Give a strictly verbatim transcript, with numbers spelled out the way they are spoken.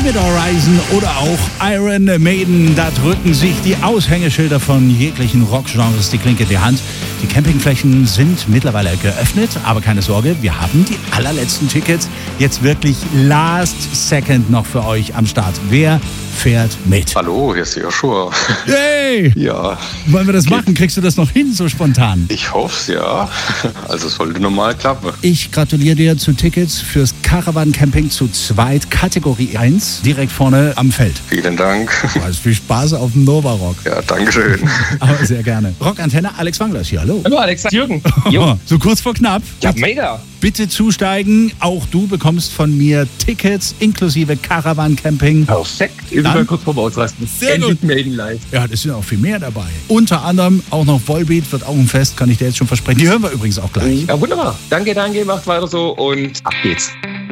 Event Horizon oder auch Iron Maiden. Da drücken sich die Aushängeschilder von jeglichen Rockgenres die Klinke in die Hand. Die Campingflächen sind mittlerweile geöffnet, aber keine Sorge, wir haben die allerletzten Tickets jetzt wirklich last second noch für euch am Start. Wer fährt mit? Hallo, hier ist Joshua. Hey! Ja. Wollen wir das machen? Kriegst du das noch hin, so spontan? Ich hoffe es, ja. Also es sollte normal klappen. Ich gratuliere dir zu Tickets fürs Caravan Camping zu zweit, Kategorie eins, direkt vorne am Feld. Vielen Dank. Also viel Spaß auf dem Nova Rock. Ja, danke schön. Aber sehr gerne. Rockantenne, Alex Wanglers hier, hallo. Hallo Alex, Jürgen. Jo. So kurz vor knapp. Ja, mega. Bitte zusteigen. Auch du bekommst von mir Tickets inklusive Caravan Camping. Perfekt. Ich bin mal kurz vorm Ausrasten. Sehr gut. Maiden live. Ja, das sind auch viel mehr dabei. Unter anderem auch noch Volbeat wird auch ein Fest, kann ich dir jetzt schon versprechen. Die hören wir übrigens auch gleich. Ja, wunderbar. Danke, danke. Macht weiter so und ab geht's.